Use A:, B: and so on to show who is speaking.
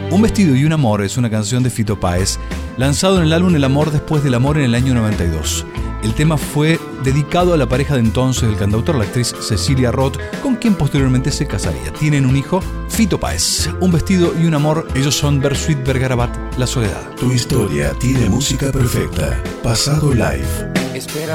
A: Un vestido y un amor es una canción de Fito Páez, lanzado en el álbum El amor después del amor en el año 92. El tema fue dedicado a la pareja de entonces del cantautor, la actriz Cecilia Roth, con quien posteriormente se casaría. Tienen un hijo, Fito Páez. Un vestido y un amor, ellos son Bersuit Vergarabat, La Soledad.
B: Tu historia tiene música perfecta. Pasado Live.
C: Espera